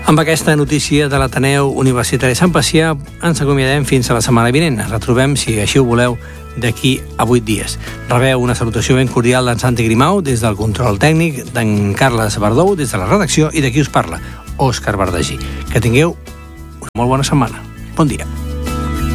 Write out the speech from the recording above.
Amb aquesta notícia de l'Ateneu Universitari Sant Pacià ens acomiadem fins a la setmana vinent. Ens retrobem, si així ho voleu, d'aquí a 8 dies. Rebeu una salutació ben cordial d'en Santi Grimau des del control tècnic, d'en Carles Bardou des de la redacció i de qui us parla, Òscar Bardagí. Que tingueu una molt bona setmana. Bon dia.